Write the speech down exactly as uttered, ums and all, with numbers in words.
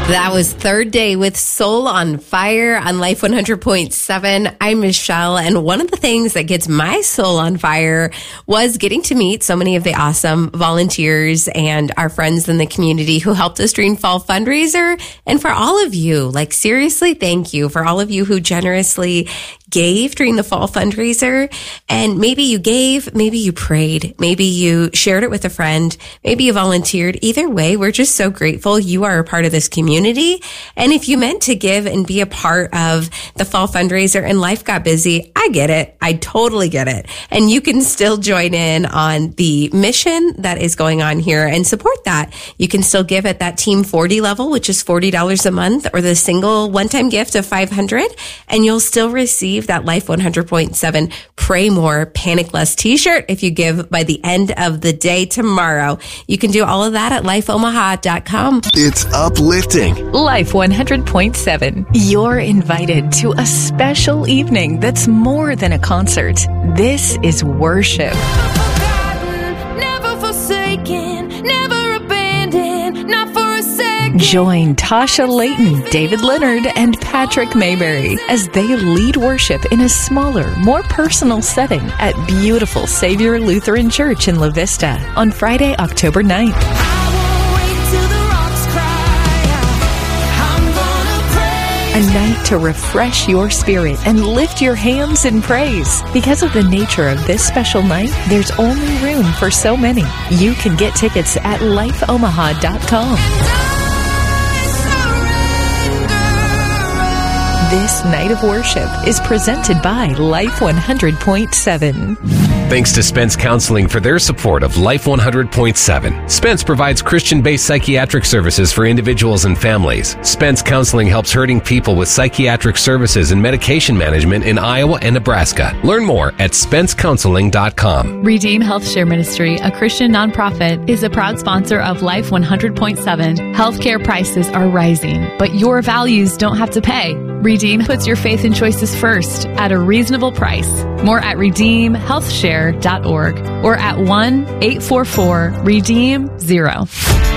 That was Third Day with Soul on Fire on Life one hundred point seven. I'm Michelle, and one of the things that gets my soul on fire was getting to meet so many of the awesome volunteers and our friends in the community who helped us during Fall Fundraiser. And for all of you, like seriously, thank you for all of you who generously gave during the Fall Fundraiser. And maybe you gave, maybe you prayed, maybe you shared it with a friend, maybe you volunteered. Either way, we're just so grateful you are a part of this community. And if you meant to give and be a part of the Fall Fundraiser and life got busy, I get it. I totally get it. And you can still join in on the mission that is going on here and support that. You can still give at that Team forty level, which is forty dollars a month, or the single one-time gift of five hundred dollars, and you'll still receive that Life one hundred point seven Pray More, Panic Less t-shirt if you give by the end of the day tomorrow. You can do all of that at life omaha dot com. It's uplifting. Life one hundred point seven. You're invited to a special evening that's more than a concert. This is worship. Never forsaken, never abandoned, not for a second. Join Tasha Layton, David Leonard, and Patrick Mayberry as they lead worship in a smaller, more personal setting at beautiful Savior Lutheran Church in La Vista on Friday, October ninth. I won't wait till the rocks cry out. I'm gonna pray. A night to refresh your spirit and lift your hands in praise. Because of the nature of this special night, there's only room for so many. You can get tickets at life omaha dot com. This night of worship is presented by Life one hundred point seven. Thanks to Spence Counseling for their support of Life one hundred point seven. Spence provides Christian-based psychiatric services for individuals and families. Spence Counseling helps hurting people with psychiatric services and medication management in Iowa and Nebraska. Learn more at spence counseling dot com. Redeem Health Share Ministry, a Christian nonprofit, is a proud sponsor of Life one hundred point seven. Healthcare prices are rising, but your values don't have to pay. Redeem puts your faith and choices first at a reasonable price. More at redeem health share dot org or at one eight four four redeem zero.